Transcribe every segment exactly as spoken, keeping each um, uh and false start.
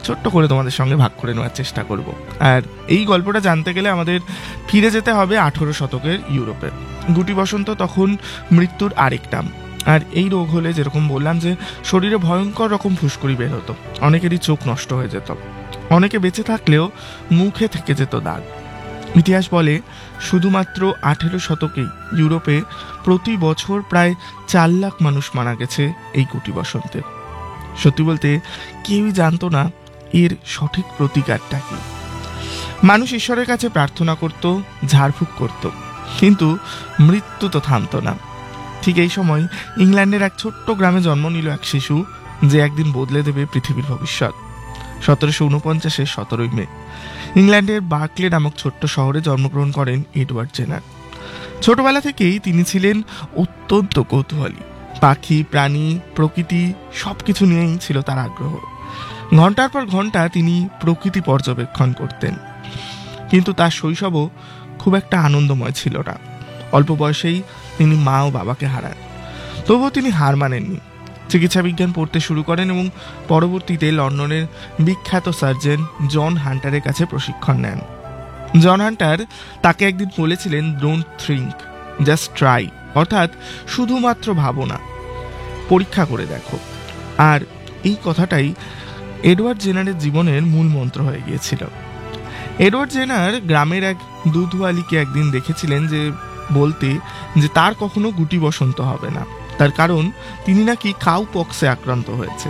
ছোট্ট করে তোমাদের সঙ্গে ভাগ করে নেওয়ার চেষ্টা করব। আর এই গল্পটা জানতে গেলে আমাদের ফিরে যেতে হবে আঠেরো শতকের ইউরোপে। গুটি বসন্ত তখন মৃত্যুর আরেক নাম। আর এই রোগ হলে যেরকম বললাম যে শরীরে ভয়ঙ্কর রকম ফুসকুড়ি বের হতো, অনেকেরই চোখ নষ্ট হয়ে যেত, অনেকে বেঁচে থাকলেও মুখে থেকে যেত দাগ। ইতিহাস বলে শুধুমাত্র আঠেরো শতকেই ইউরোপে প্রতি বছর প্রায় চার লাখ মানুষ মারা গেছে এই গুটি বসন্তে। সত্যি বলতে কেউই জানতো না এর সঠিক প্রতিকারটা কি। মানুষ ঈশ্বরের কাছে প্রার্থনা করত, ঝাড়ফুঁক করত, কিন্তু মৃত্যু তো থামতো না। ঠিক এই সময় ইংল্যান্ডের এক ছোট্ট গ্রামে জন্ম নিল এক শিশু, যে একদিন বদলে দেবে পৃথিবীর ভবিষ্যৎ। সতেরোশো উনপঞ্চাশের সতেরোই মে ইংল্যান্ডের বার্কলে নামক ছোট্ট শহরে জন্মগ্রহণ করেন এডওয়ার্ড জেনার। ছোটবেলা থেকেই তিনি ছিলেন অত্যন্ত কৌতূহলী। পাখি, প্রাণী, প্রকৃতি সবকিছু নিয়েই ছিল তার আগ্রহ। ঘন্টার পর ঘন্টা তিনি প্রকৃতি পর্যবেক্ষণ করতেন। কিন্তু তার শৈশবও খুব একটা আনন্দময় ছিল না। অল্প বয়সেই তিনি মা ও বাবাকে হারান। তবুও তিনি হার মানেননি। চিকিৎসা বিজ্ঞান পড়তে শুরু করেন এবং পরবর্তীতে লন্ডনের বিখ্যাত সার্জন জন হান্টারের কাছে প্রশিক্ষণ নেন। জন হান্টার তাকে একদিন বলেছিলেন, ডোন্ট থিঙ্ক, জাস্ট ট্রাই, অর্থাৎ শুধুমাত্র ভাবো না, পরীক্ষা করে দেখো। আর এই কথাটাই এডওয়ার্ড জেনারের জীবনের মূল মন্ত্র হয়ে গিয়েছিল। এডওয়ার্ড জেনার গ্রামের এক দুধওয়ালিকে একদিন দেখেছিলেন যে বলতে যে তার কখনো গুটি বসন্ত হবে না, তার কারণ তিনি নাকি কাউ পক্সে আক্রান্ত হয়েছে।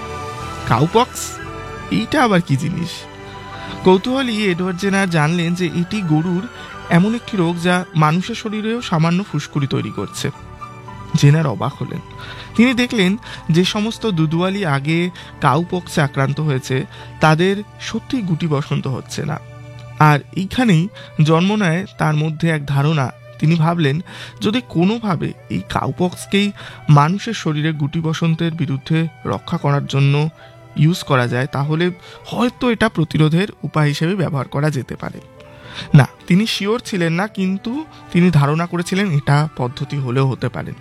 কাউ পক্স এইটা আবার কি জিনিস? কৌতূহলী এডওয়ার্ড জেনার জানলেন যে এটি গরুর এমন একটি রোগ যা মানুষের শরীরেও সামান্য ফুসকুড়ি তৈরি করছে। জেনার অবাক হলেন। তিনি দেখলেন যে সমস্ত দুধওয়ালি আগে কাউ পক্সে আক্রান্ত হয়েছে তাদের সত্যি গুটি বসন্ত হচ্ছে না। আর এইখানেই জন্ম নেয় তার মধ্যে এক ধারণা। তিনি ভাবলেন, যদি কোনোভাবে এই কাউপক্সকেই মানুষের শরীরে গুটি বসন্তের বিরুদ্ধে রক্ষা করার জন্য ইউজ করা যায়, তাহলে হয়তো এটা প্রতিরোধের উপায় হিসেবে ব্যবহার করা যেতে পারে। না, তিনি শিওর ছিলেন না, কিন্তু তিনি ধারণা করেছিলেন এটা পদ্ধতি হলেও হতে পারে।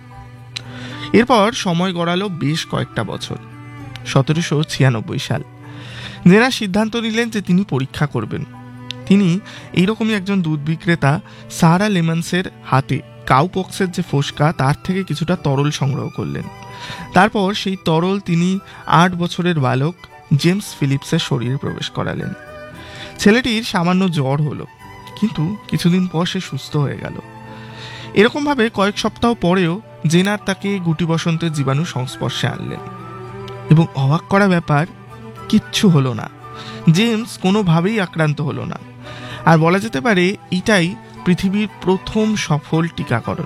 এরপর সময় গড়ালো বেশ কয়েকটা বছর। সতেরোশো ছিয়ানব্বই সাল জেনা সিদ্ধান্ত নিলেন যে তিনি পরীক্ষা করবেন। তিনি এইরকমই একজন দুধ বিক্রেতা সারা লেমন্সের হাতে কাউপক্সের যে ফোসকা তার থেকে কিছুটা তরল সংগ্রহ করলেন। তারপর সেই তরল তিনি আট বছরের বালক জেমস ফিলিপসের শরীরে প্রবেশ করালেন। ছেলেটির সামান্য জ্বর হলো, কিন্তু কিছুদিন পর সে সুস্থ হয়ে গেল। এরকমভাবে কয়েক সপ্তাহ পরেও জেনার তাকে গুটি বসন্তের জীবাণু সংস্পর্শে আনলেন এবং অবাক করা ব্যাপার, কিচ্ছু হলো না। জেমস কোনোভাবেই আক্রান্ত হলো না। আর বলা যেতে পারে এটাই পৃথিবীর প্রথম সফল টিকাকরণ।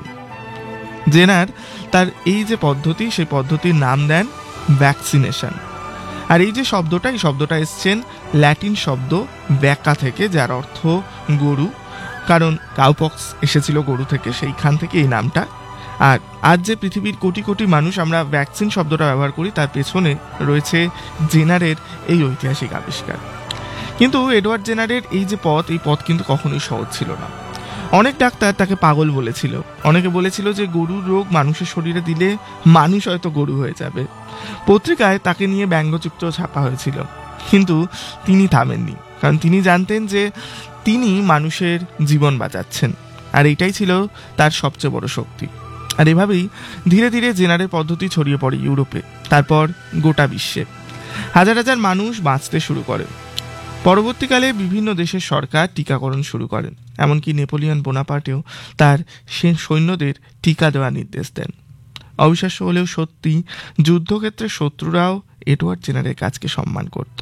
জেনার তার এই যে পদ্ধতি, সেই পদ্ধতির নাম দেন ভ্যাকসিনেশন। আর এই যে শব্দটা, এই শব্দটা এসছেন ল্যাটিন শব্দ ব্যাকা থেকে, যার অর্থ গরু। কারণ কাউপক্স এসেছিল গরু থেকে, সেইখান থেকে এই নামটা। আর আজ যে পৃথিবীর কোটি কোটি মানুষ আমরা ভ্যাকসিন শব্দটা ব্যবহার করি, তার পেছনে রয়েছে জেনারের এই ঐতিহাসিক আবিষ্কার। কিন্তু এডওয়ার্ড জেনারের এই যে পথ, এই পথ কিন্তু কখনোই সহজ ছিল না। অনেক ডাক্তার তাকে পাগল বলেছিল, অনেকে বলেছিল যে গরুর রোগ মানুষের শরীরে দিলে মানুষ হয়তো গরু হয়ে যাবে। পত্রিকায় তাকে নিয়ে ব্যঙ্গচিত্র ছাপা হয়েছিল, কিন্তু তিনি থামেননি। কারণ তিনি জানতেন যে তিনি মানুষের জীবন বাঁচাচ্ছেন, আর এটাই ছিল তার সবচেয়ে বড় শক্তি। আর এভাবেই ধীরে ধীরে জেনারের পদ্ধতি ছড়িয়ে পড়ে ইউরোপে, তারপর গোটা বিশ্বে। হাজার হাজার মানুষ বাঁচতে শুরু করে। পরবর্তীকালে বিভিন্ন দেশের সরকার টিকাকরণ শুরু করেন, এমনকি নেপোলিয়ন বোনাপার্টেও তার সে সৈন্যদের টিকা দেওয়ার নির্দেশ দেন। অবিশ্বাস্য হলেও সত্যি, যুদ্ধক্ষেত্রে শত্রুরাও এডওয়ার্ড জেনারের কাজকে সম্মান করত।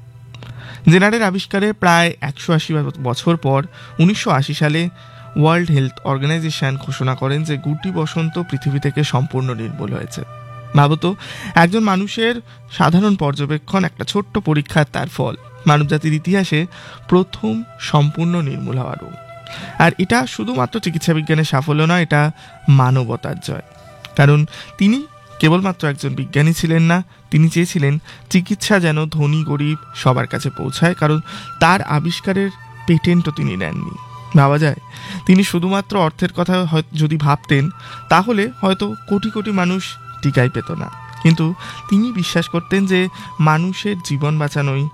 জেনারের আবিষ্কারের প্রায় একশো আশি বছর পর উনিশশো আশি সালে ওয়ার্ল্ড হেলথ অর্গানাইজেশন ঘোষণা করেন যে গুটি বসন্ত পৃথিবী থেকে সম্পূর্ণ নির্মূল হয়েছে। ভাবতো, একজন মানুষের সাধারণ পর্যবেক্ষণ, একটা ছোট্ট পরীক্ষার তার ফল মানবজাতির ইতিহাসে প্রথম সম্পূর্ণ নির্মূল হওয়ার রোগ। আর এটা শুধুমাত্র চিকিৎসা বিজ্ঞানের সাফল্য নয়, এটা মানবতার জয়। কারণ তিনি কেবলমাত্র একজন বিজ্ঞানী ছিলেন না, তিনি চেয়েছিলেন চিকিৎসা যেন ধনী গরিব সবার কাছে পৌঁছায়। কারণ তার আবিষ্কারের পেটেন্টও তিনি নেননি। ভাবা যায়, তিনি শুধুমাত্র অর্থের কথা যদি ভাবতেন, তাহলে হয়তো কোটি কোটি মানুষ টিকাই পেত না। কিন্তু তিনি বিশ্বাস করতেন যে মানুষের জীবন বাঁচানোই